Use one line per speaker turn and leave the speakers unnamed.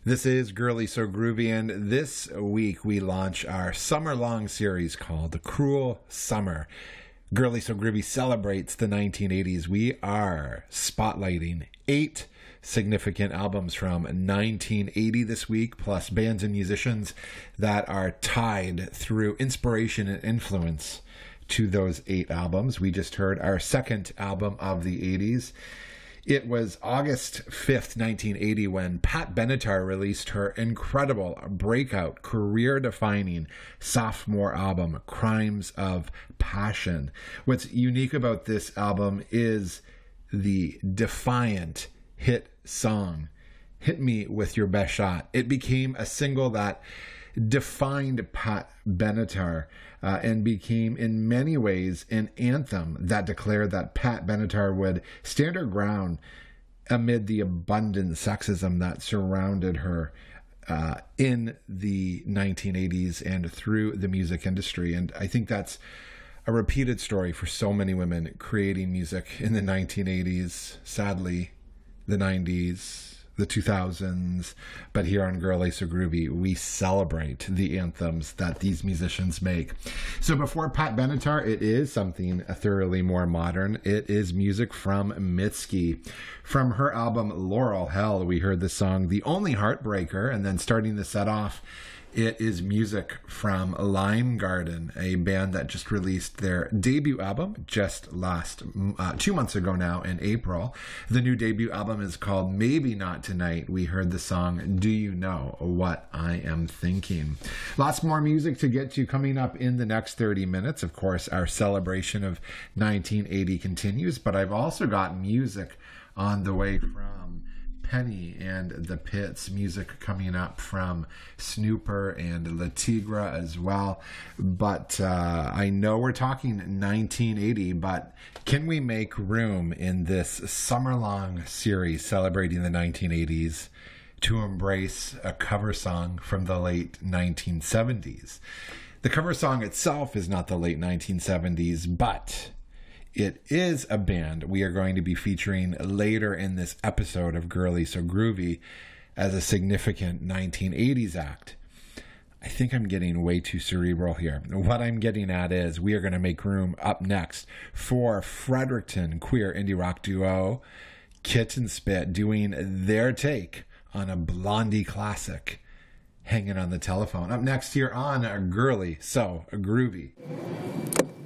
This is Girly So Groovy, and this week we launch our summer-long series called Cruel Summer. Girly So Groovy celebrates the 1980s. We are spotlighting 8 significant albums from 1980 this week, plus bands and musicians that are tied through inspiration and influence to those 8 albums. We just heard our second album of the 80s. It was August 5th, 1980, when Pat Benatar released her incredible breakout, career-defining sophomore album, Crimes of Passion. What's unique about this album is the defiant hit song, Hit Me With Your Best Shot. It became a single that defined Pat Benatar and became in many ways an anthem that declared that Pat Benatar would stand her ground amid the abundant sexism that surrounded her in the 1980s and through the music industry. And I think that's a repeated story for so many women creating music in the 1980s, sadly, the 90s, the 2000s, but here on Girly So Groovy, we celebrate the anthems that these musicians make. So before Pat Benatar, it is something thoroughly more modern. It is music from Mitski. From her album Laurel Hell, we heard the song The Only Heartbreaker, and then starting the set off, it is music from Lime Garden, a band that just released their debut album just 2 months ago now in April. The new debut album is called Maybe Not Tonight. We heard the song Do You Know What I Am Thinking? Lots more music to get to coming up in the next 30 minutes. Of course, our celebration of 1980 continues, but I've also got music on the way from Penny and the Pits, music coming up from Snooper and La Tigra as well. But I know we're talking 1980, but can we make room in this summer-long series celebrating the 1980s to embrace a cover song from the late 1970s? The cover song itself is not the late 1970s, but it is a band we are going to be featuring later in this episode of Girly So Groovy as a significant 1980s act. I think I'm getting way too cerebral here. What I'm getting at is we are going to make room up next for Fredericton queer indie rock duo Kit and Spit doing their take on a Blondie classic, Hanging on the Telephone. Up next here on Girly So Groovy.